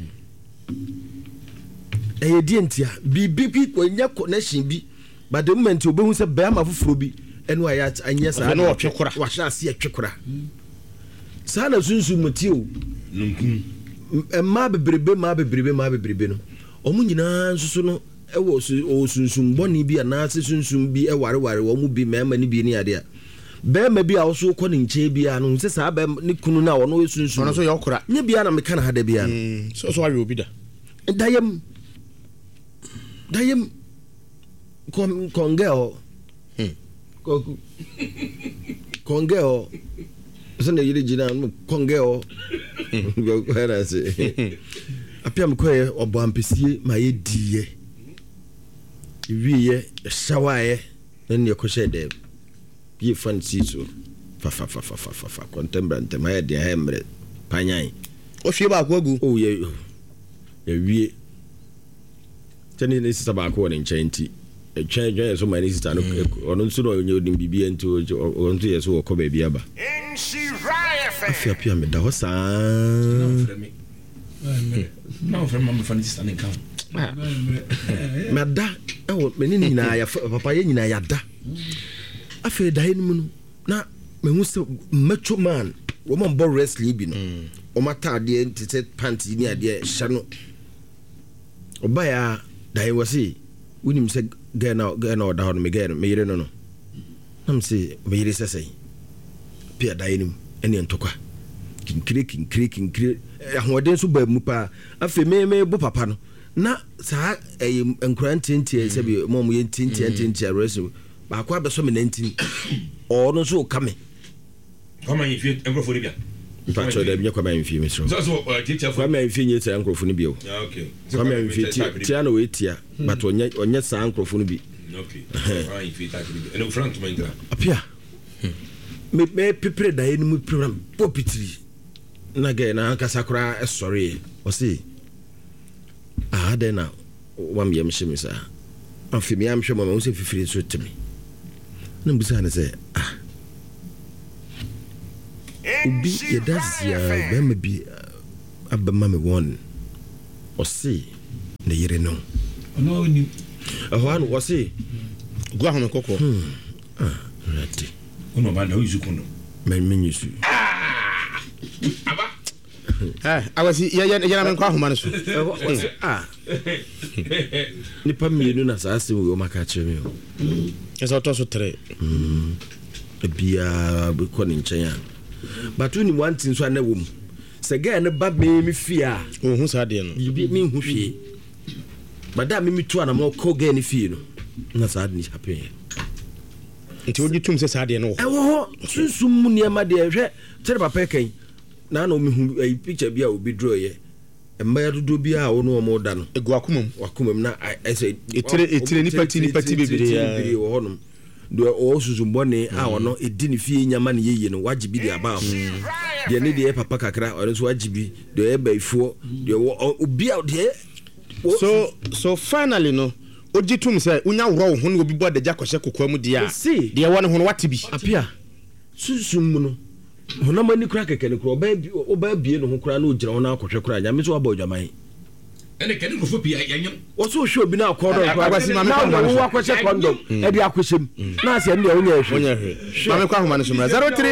die ntia bi ko nya connection bi but the moment obehu se ba ma foforo bi enu aya anya sa na otwekora wa sha se atwekora sa na sunsu mutio nunkun ma bebrebe no omu nyina nsusu no ewo sunsun boni bi na se sunsun bi eware wo mu bi mema ni bi ni ade a bema bi a wo so ko ni nche bi a no se sa ba ni kunu na wo no sunsun no so yokora nya bi a na me kana hada bi a so awe obi da dayem kongeo kongeo sene yiri jina kongeo go era se apia mkoye obo ampesie ma ye die wiye shawaye nne ko shede bi fancy so fa contemporary ma ye de hemre panyan o hwie ba ko agu o ye wie tani ne sisa ba ko ne nchenti etwen so ma ne sisa no ono nso no onye odim bibie nti onto ye so ko ba bia ba afia pia me da ho saa na ofre mama fa ne sisa ne kan mada ewo me ni nyina ya papa ye nyina ya da afia da enu mu na me hu se macho man wo man bo wrestling bi no o mata ade ntete pant ni ade hya no obaya dai wasi unim se gana oda ho me gana me yire no nam se me yire sesei pia dai nim ene ntokwa kinkire ahoden so ba mu pa afi me bo papa no na sa enkran tintie se bi mom ye tintie reso ba kwa be so me nantin o no so ka me kama yifi enkrofo bia Pacho da binya kwa ma mfi misro. So teacher for kwa ma mfi nyeta enkrofo no bio. Okay. Kwa ma mfi tia no wetia but onye sa enkrofo no bi. Okay. Fine fit that bi. And front to my gra. Apia. Me prepare da enu program popitri. Na ga na kasakura sorry. O see. Ah de na wam yem shimisa. afimi am hwe mama wo se fifiri so temi na mbusa na say obi yedazia ba ma bi abama me won o se na yire no no ni ahwan o se gwa ho me kokko rati ono ba na uzuku no men yusu aba awasi ya na men kwa ahoma no so nipa mienu na saa se wo maka cheme o esa to so 3 bia be ko ni nchen batu ni wantin so na wom se ga ne ba me fia hu sa de no bi me hu hwie bada me tu ana mo ko ga ni fie no na saa de ni happen nti ogi tum se sa de no ho sunsum mu ne ma de hwe tere papa kan na na o me hu picture bia obi draw ye emma dodo bia a wo no mo da no egu akumam na ese etire ni pati bebere wo honom do o suzumbone a wono edi ni fie nyama ne yeye no wajibi de aba ho de ne de papa kakra o so wajibi de e baifuo de obi a de so finally no ogi tum se unya woro ho no obi bo de jakɔhye kokwa mu dia de wone ho no wate bi apia susum mu no hona mani kura keke ne kura oba bie no ho kura na ogira ho na akɔhwe kura nyame so aba odwaman ene kene no fo pia yanyam woso hwe obi na akɔdo akwasi mame kwa na wo akɔhye kondom e de akɔhyem na ase ne wonya hwe mame kwa homa no so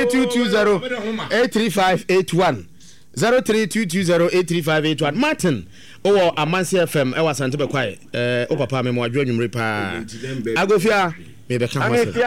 0322083581 0322083581 Martin owo Amansi FM e wasante be kwae o papa me mo adwo nwumre pa agofia me be ka ho se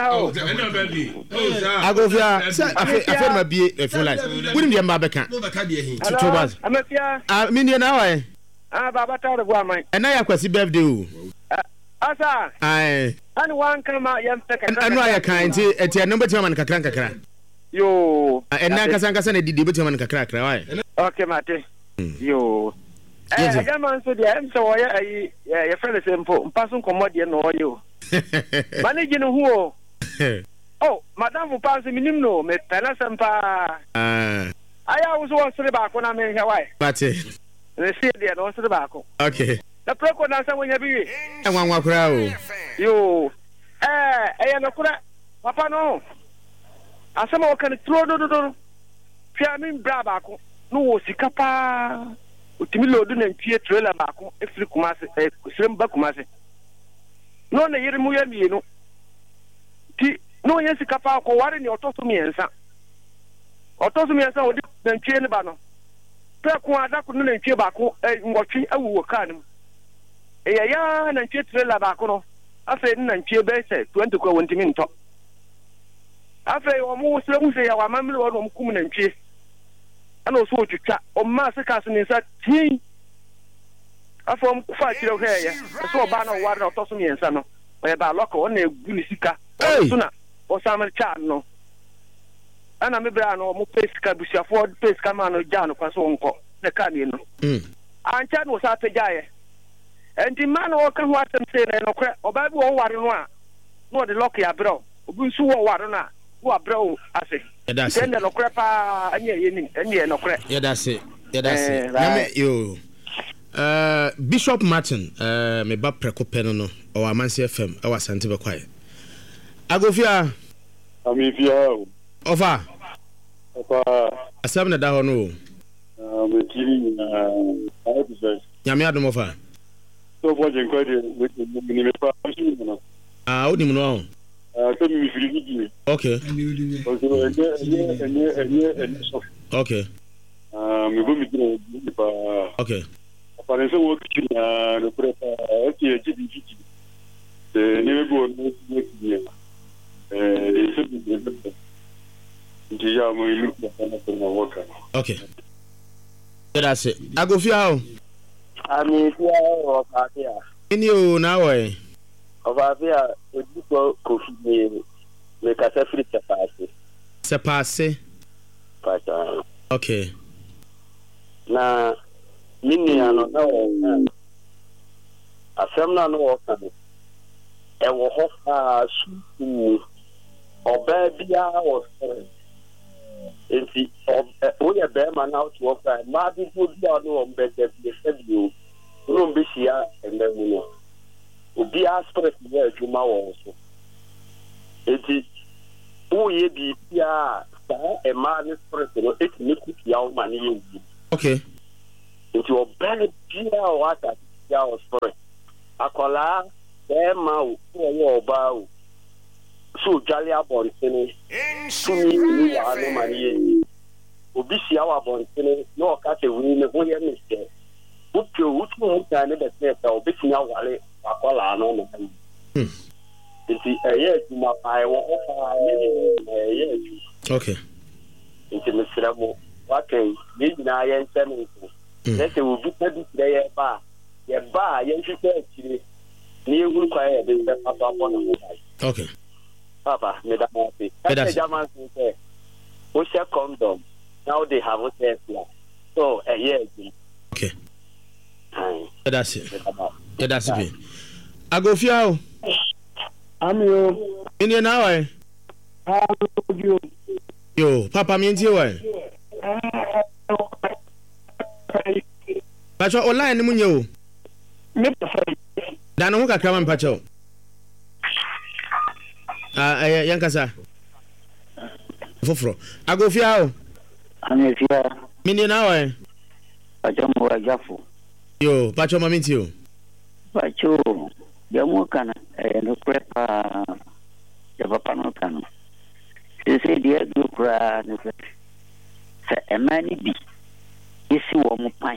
agofia se afi ma bie e phone line woni de mba be ka to baz amafia mi ne na wa baba tawre go amai na ya kwasi birthday o asa ai ani wan kama yam teka anu aya kan nti eti no betima man kakra yo enna kasa na didi betima man kakra wa okay mate yo ya man so dia em so wo ya ai ya friend sempo mpaso komodie no yo manage no huo oh madam pass minim no me pena sempa aya wo so sere ba ko na me hwai mate ne sie dia no sere ba ko okay na proko na sa wonya biwe enwanwa kura o yo ya no kura papa no asema wo kan tro do fia min bra ba ko no wo sika pa otimi lodu na ntie trailer ba ko efiri kumase sirem ba kumase no na yiri mu ya mienu ti no yen sika pa ko ware ni otoso miensa odi na ntie ne ba no pe ko ada ko na ntie ba ko ngotwi awuwo kan ya na ntie trailer ba ko no afa ni na ntie be se 20 ko wontimi nto afa o mu sirem se ya wa mamle wo no kum na ntie ana so otwitwa o ma se ka se ni sa tin afọ kufa kire hwe ya so ba na ware na otoso miensa no o ba loko na egu ni sika so na o samar cha no ana me bra no mo pesika busiafo pesika ma no ja no kwa so nko na ka ni no ancha no sa tejaye enti ma no o ka ho atem se na no kra o ba bi o ware no a no de loko ya bro obi nsu wo ware na wo bro ase then no kra pa anye yeni anye no kra ya dase na yo Bishop Martin me ba preko peno no o Amansi FM e wasante be kwae agofia amifia ofa asam na da ho no me tiri na aibuse nyame adom ofa so boje nkwade ni me pa no odi mu no so mi firi gidi okay okay me go mi tiri pa okay aparece o que tinha no preparo que é de vídeo nem go no dia isso de já muito luta na boca okay that's it agofia o amifia o fatia ni o na we o fatia o diko kofi me ka se free se passe pata okay na mini ano na o asem na no o kan e wo ho fa su oba bia o sere enti o ye be ma na to o fa ma bi fu bia no o be de bi se bi o no be sia ende mu no obi aspect yɛ adwuma wɔ so eti woyɛ biribiara saa ɛmaa ne spirit no ɛtumi kutia wo ma ne yɛ wu okay nti ɔbɛn biara a wata biara wɔ spirit akɔlaa bɛɛma wo wɔyɛ ɔbaa wo so dwale abɔntene tumi ni wɔ ano ma ne yɛ wu obi hyia wɔ abɔntene na ɔka sɛ wuni ne ho yɛ ne sɛ wopɛ wotu ho taa ne bɛsɛ sɛ wobɛtumi awale akɔlaa no no nti ɛyɛ adwuma paa ɛwɔ hɔ paa ne ne ɛyɛ adwuma okay nti mesrɛ mo wakan ne nyinaa yɛnhyɛ no nso na sɛ obi pa bi kyerɛ yɛba a yɛba a yɛnhwehwɛ akyire ne yɛhuru kwan a yɛde bɛfa so abɔ ne ho ban okay papa meda mo ase ɛsɛ gyama nso sɛ wohyɛ condom na wode have sex a so ɛyɛ adwuma okay that's it agofia o amio ini na wa yo papa mi ntie wa pacho online ni munye o dan ho kakra man pacho yankasa foforo agofia o amefia mini na wa pacho mo wajafo yo pacho mami ntie o pacho jamu kana no prepa ya papa no kana se dia du kra ne se emani bi isi wo mo pan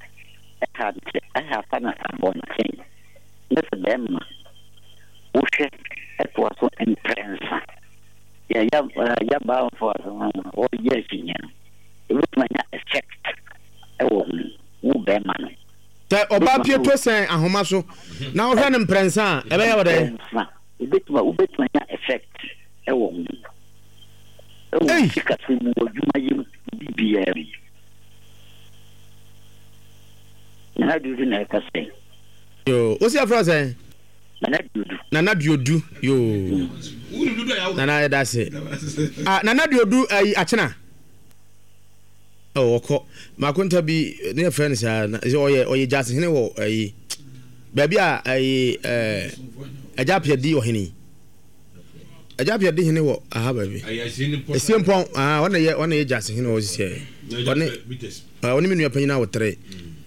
I have fun at one thing. Yes, them. Ushe, it was so intense. Yeah, bound for all years in it. It was my effect. I won't move them. Oba Pietro say ahoma so. Now hwe ne mprensa e be ya wode. Ubet my effect. I won't. Hey, kasi mo djuma yim BBM. Nana dudu na kase. Yo, o si afra say? Nana dudu. Yo. Nana da se. Nana dudu achena. Oh, oko. Makonta bi ne friend say oye jase hene wo baby a ajapia di ohini. Ajapia di hene wo aha baby. Esiempon wona ye jase hene wo sie. Woni menu apanyina wo 3.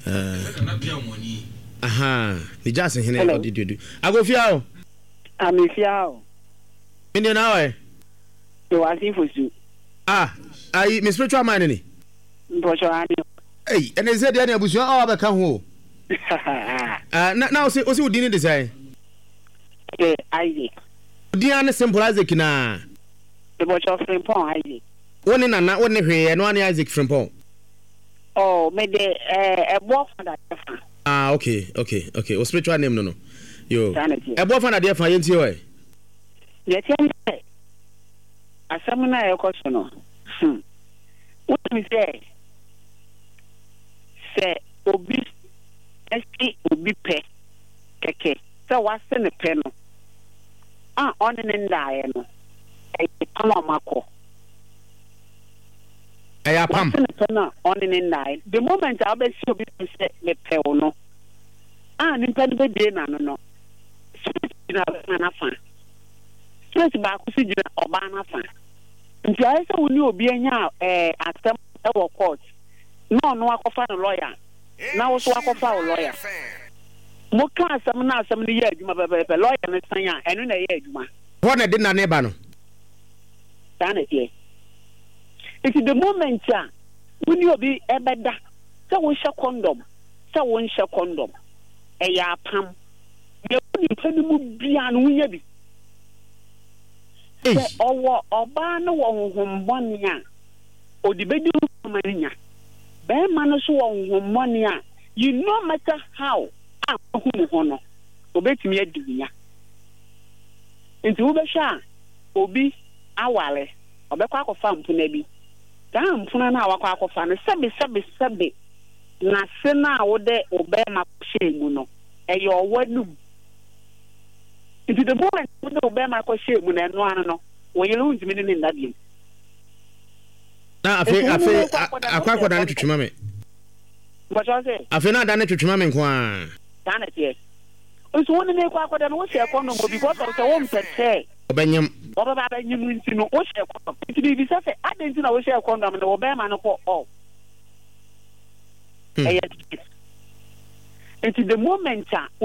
Ni jase hene odidudu agofia o amefia o minde na we to asifusu mi spiritual mind ni mpocho ani ene ze de na abusu abeka ho na o se udini design Isaac udini simple Isaac na mpocho frimpon Isaac woni nana woni hwe no ani Isaac frimpon me de ebo fa da okay o spiritual name no yo ebo fa na de fa yenti o ye tiam asam na e ko so no what me say obi esi obi pe keke so wase ne pe no on ne ndae no e pama mako pam on in night. The moment I'll be so busy with Peono. In Penny na no. Stress back to see Obana fan. And I saw you be at some court. No, I can find a lawyer. Now, so I can find a lawyer. Moka some now, some years, you a lawyer and a and in a year. What I did not never know. Sanity. It's the moment when you be a better. So we shall condom. So one shall condom. A ya pam. You couldn't be an weird. Or Obana won 1 year. Or the bedroom mania. Bear manners won 1 year. You no matter how. Whom honor. Obey me a dunya. Into Ubasha. Obi awale. Obekwa ko fam punabi. Dan funa na wakwa akofa no sebe na se na wode obema shemu no eyo wadum into the moment wode obema ko shemu na no ano no wo yele unjimi ne ndabiem na afi akwa dan twetwema me What was it? Afi na dan twetwema me nko a dan it yes nso woni ne kwa akoda no wo share condom because of the won pete obenyam obaba ba nyim nti no wo share condom nti bi say adenti na wo share condom no wo be ma no ko all nti the moment